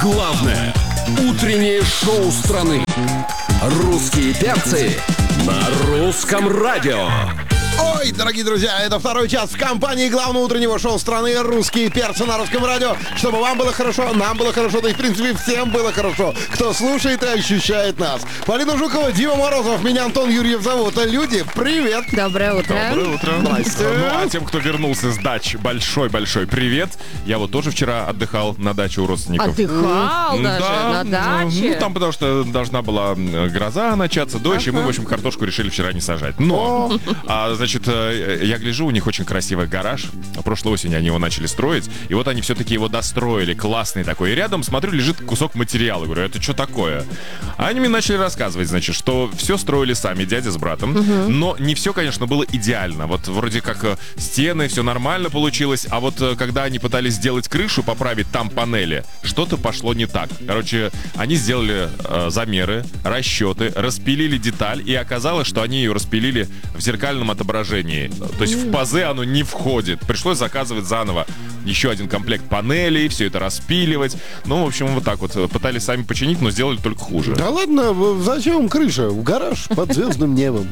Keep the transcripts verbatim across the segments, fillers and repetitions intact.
главное утреннее шоу страны. Русские перцы на русском радио. Ой, дорогие друзья, это второй час в компании главного утреннего шоу страны «Русские перцы» на русском радио. Чтобы вам было хорошо, нам было хорошо, да и, в принципе, всем было хорошо, кто слушает и ощущает нас. Полина Жукова, Дима Морозов, меня Антон Юрьев зовут. Люди, привет! Доброе утро. Доброе утро. Здрасте. Ну, а тем, кто вернулся с дач, большой-большой привет. Я вот тоже вчера отдыхал на даче у родственников. Отдыхал даже Да, на даче? Ну, там потому что должна была гроза начаться, дождь, и мы, в общем, картошку решили вчера не сажать. Но, а, значит, я гляжу, у них очень красивый гараж. Прошлой осенью они его начали строить, и вот они все-таки его достроили, классный такой. И рядом, смотрю, лежит кусок материала. Говорю, это что такое? А они мне начали рассказывать, значит, что все строили сами, дядя с братом. Угу. Но не все, конечно, было идеально. Вот вроде как стены, все нормально получилось, а вот когда они пытались сделать крышу, поправить там панели, что-то пошло не так. Короче, они сделали э, замеры, расчеты, распилили деталь, и оказалось, что они ее распилили в зеркальном отображении. То есть в пазы оно не входит. Пришлось заказывать заново еще один комплект панелей, все это распиливать. Ну, в общем, вот так вот. Пытались сами починить, но сделали только хуже. Да ладно, зачем крыша? В гараж под звездным небом.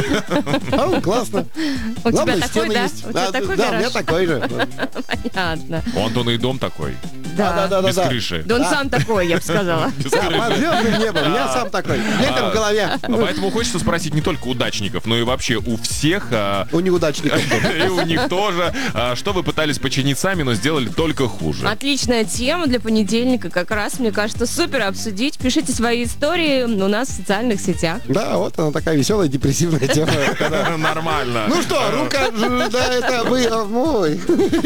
А, классно. У тебя такой, да? У тебя такой Да, у гараж? меня такой же. Понятно. У Антона и дом такой. Да, да, да, Без да. крыши. Да он сам такой, я бы сказала. Без Да, крыши. под звездным небом. Я сам такой. Ветер в голове. Поэтому хочется спросить не только удачников, но и вообще у всех, а, У неудачников. и у них тоже, а, что вы пытались починить сами, но сделали только хуже. Отличная тема для понедельника. Как раз, мне кажется, супер обсудить. Пишите свои истории у нас в социальных сетях. Да, вот она такая веселая, депрессивная тема. Нормально. Ну что, рука, да, это вы, ой.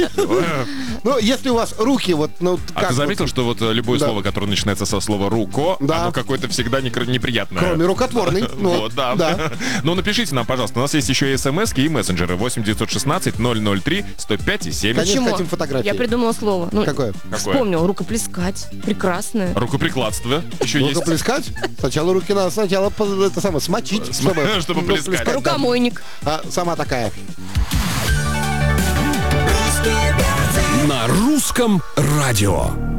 Ну, если у вас руки, вот, ну, А как ты заметил, вот, что вот любое Да. слово, которое начинается со слова «руко», Да. оно какое-то всегда некр- неприятное. кроме рукотворный. Ну, Вот, да. да. Ну, напишите нам, пожалуйста. У нас есть еще и смс-ки, и мессенджеры. восемь девятьсот шестнадцать ноль ноль три сто пять и семь. Конечно, Почему? хотим фотографии. Я придумала слово. Ну, Какое? Какое? Вспомнил. Рукоплескать. Прекрасное. Рукоприкладство еще есть. Руку плескать? Сначала руки надо сначала по- это самое, смочить, См- чтобы, чтобы ну, плескать. да. Рукомойник. А сама такая. На русском радио.